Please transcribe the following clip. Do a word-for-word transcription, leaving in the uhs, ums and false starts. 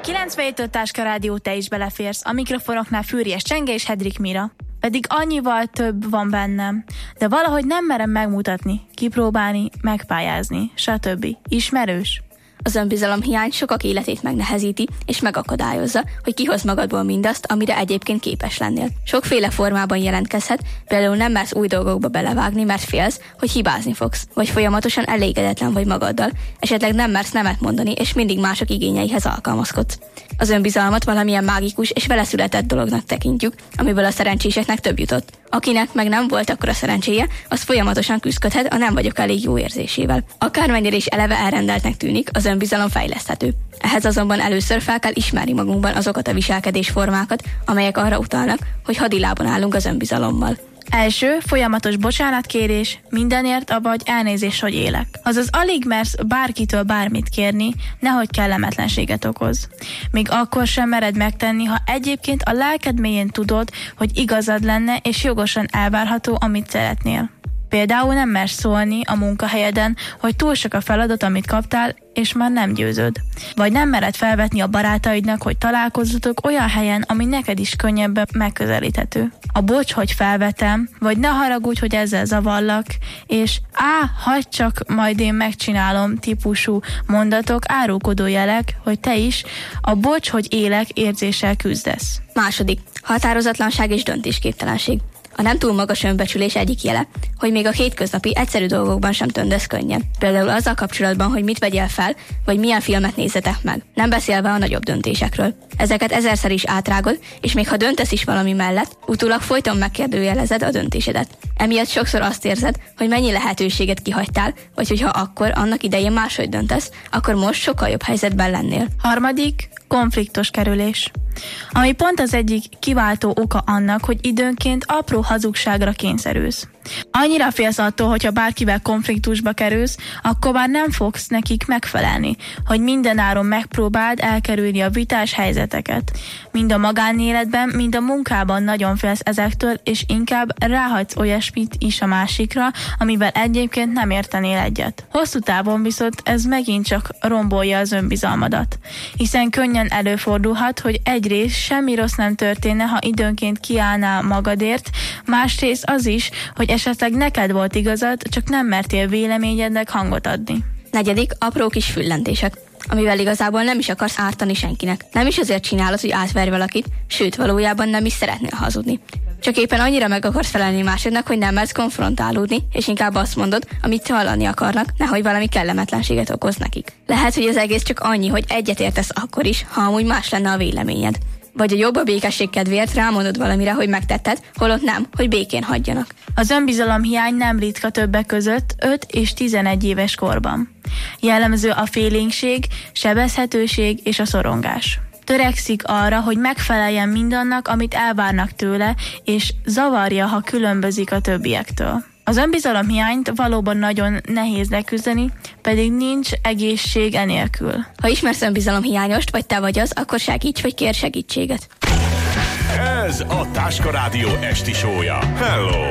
kilencvenhét Táska Rádió, te is beleférsz. A mikrofonoknál Fűries Csenge és Hedrik Mira. Pedig annyival több van bennem, de valahogy nem merem megmutatni, kipróbálni, megpályázni, stb. Ismerős? Az önbizalom hiány sokak életét megnehezíti és megakadályozza, hogy kihoz magadból mindazt, amire egyébként képes lennél. Sokféle formában jelentkezhet, például nem mersz új dolgokba belevágni, mert félsz, hogy hibázni fogsz, vagy folyamatosan elégedetlen vagy magaddal, esetleg nem mersz nemet mondani, és mindig mások igényeihez alkalmazkodsz. Az önbizalmat valamilyen mágikus és veleszületett dolognak tekintjük, amiből a szerencséseknek több jutott. Akinek meg nem volt akkora szerencséje, az folyamatosan küzdködhet a nem vagyok elég jó érzésével. Akármennyire is eleve elrendeltnek tűnik, az önbizalom fejleszthető. Ehhez azonban először fel kell ismerni magunkban azokat a viselkedésformákat, amelyek arra utalnak, hogy hadilában állunk az önbizalommal. Első, folyamatos bocsánatkérés, mindenért, avagy elnézés, hogy élek. Azaz alig mersz bárkitől bármit kérni, nehogy kellemetlenséget okoz. Még akkor sem mered megtenni, ha egyébként a lelked mélyén tudod, hogy igazad lenne és jogosan elvárható, amit szeretnél. Például nem mersz szólni a munkahelyeden, hogy túl sok a feladat, amit kaptál, és már nem győzöd. Vagy nem mered felvetni a barátaidnak, hogy találkozzatok olyan helyen, ami neked is könnyebben megközelíthető. A bocs, hogy felvetem, vagy ne haragudj, hogy ezzel zavallak, és á, hagyd csak, majd én megcsinálom típusú mondatok, árulkodó jelek, hogy te is a bocs, hogy élek érzéssel küzdesz. Második, határozatlanság és döntésképtelenség. A nem túl magas önbecsülés egyik jele, hogy még a hétköznapi egyszerű dolgokban sem töndesz könnyen. Például azzal kapcsolatban, hogy mit vegyél fel, vagy milyen filmet nézzetek meg. Nem beszélve a nagyobb döntésekről. Ezeket ezerszer is átrágod, és még ha döntesz is valami mellett, utólag folyton megkérdőjelezed a döntésedet. Emiatt sokszor azt érzed, hogy mennyi lehetőséget kihagytál, vagy hogyha akkor annak idején máshogy döntesz, akkor most sokkal jobb helyzetben lennél. Harmadik, konfliktus kerülés. Ami pont az egyik kiváltó oka annak, hogy időnként apró hazugságra kényszerülsz. Annyira félsz attól, hogyha bárkivel konfliktusba kerülsz, akkor már nem fogsz nekik megfelelni, hogy mindenáron megpróbáld elkerülni a vitás helyzeteket. Mind a magánéletben, mind a munkában nagyon félsz ezektől, és inkább ráhagysz olyasmit is a másikra, amivel egyébként nem értenél egyet. Hosszú távon viszont ez megint csak rombolja az önbizalmadat, hiszen könnyen előfordulhat, hogy egyrészt semmi rossz nem történne, ha időnként kiállnál magadért, másrészt az is, hogy esetleg neked volt igazad, csak nem mertél véleményednek hangot adni. Negyedik, apró kis füllentések, amivel igazából nem is akarsz ártani senkinek. Nem is azért csinálod, hogy átverj valakit, sőt, valójában nem is szeretnél hazudni. Csak éppen annyira meg akarsz felelni másodnak, hogy nem mersz konfrontálódni, és inkább azt mondod, amit hallani akarnak, nehogy valami kellemetlenséget okoz nekik. Lehet, hogy az egész csak annyi, hogy egyetértesz akkor is, ha amúgy más lenne a véleményed. Vagy a jobb a békesség kedvéért rámondod valamire, hogy megtetted, holott nem, hogy békén hagyjanak. Az önbizalom hiány nem ritka többek között öt és tizenegy éves korban. Jellemző a félénkség, sebezhetőség és a szorongás. Törekszik arra, hogy megfeleljen mindannak, amit elvárnak tőle, és zavarja, ha különbözik a többiektől. Az önbizalom hiányt valóban nagyon nehéz leküzdeni, pedig nincs egészség enélkül. Ha ismersz önbizalomhiányost, vagy te vagy az, akkor segíts, vagy kér segítséget. Ez a Táska Rádió esti show-ja. Hello!